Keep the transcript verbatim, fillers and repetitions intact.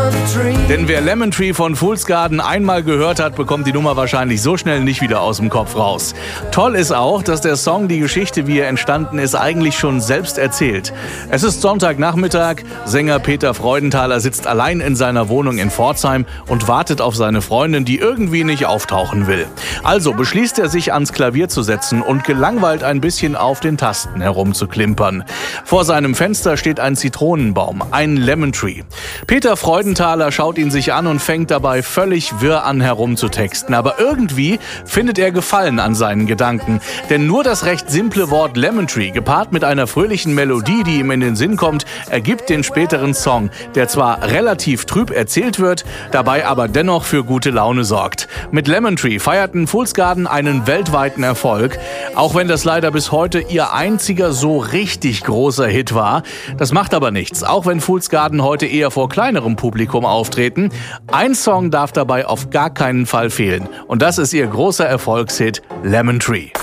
Denn wer Lemon Tree von Fool's Garden einmal gehört hat, bekommt die Nummer wahrscheinlich so schnell nicht wieder aus dem Kopf raus. Toll ist auch, dass der Song die Geschichte, wie er entstanden ist, eigentlich schon selbst erzählt. Es ist Sonntagnachmittag, Sänger Peter Freudenthaler sitzt allein in seiner Wohnung in Pforzheim und wartet auf seine Freundin, die irgendwie nicht auftauchen will. Also beschließt er, sich ans Klavier zu setzen und gelangweilt ein bisschen auf den Tasten herumzuklimpern. Vor seinem Fenster steht ein Zitronenbaum, ein Lemon Tree. Peter Freudenthaler schaut ihn sich an und fängt dabei völlig wirr an herumzutexten. Aber irgendwie findet er Gefallen an seinen Gedanken. Denn nur das recht simple Wort Lemon Tree, gepaart mit einer fröhlichen Melodie, die ihm in den Sinn kommt, ergibt den späteren Song, der zwar relativ trüb erzählt wird, dabei aber dennoch für gute Laune sorgt. Mit Lemon Tree feierten Fool's Garden einen weltweiten Erfolg, auch wenn das leider bis heute ihr einziger so richtig großer Hit war. Das macht aber nichts, auch wenn Fool's Garden heute eher vor kleinerem Publikum auftreten. Ein Song darf dabei auf gar keinen Fall fehlen und das ist ihr großer Erfolgshit Lemon Tree.